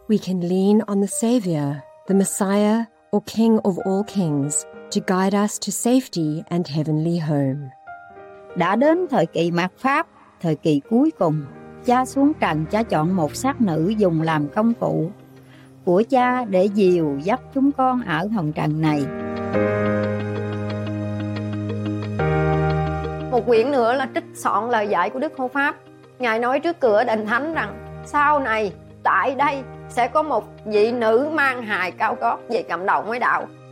we can lean on the Savior, the Messiah or King of all kings, to guide us to safety and heavenly home. Đã đến thời kỳ mạt Pháp, thời kỳ cuối cùng, Cha xuống trần, Cha chọn một xác nữ dùng làm công cụ của Cha để dìu dắt chúng con ở hồng trần này. Một quyển nữa là trích soạn lời dạy của Đức Hộ Pháp. Ngài nói trước cửa đền thánh rằng sau này tại đây sẽ có một vị nữ mang hài cao gót về cầm đầu mới đạo.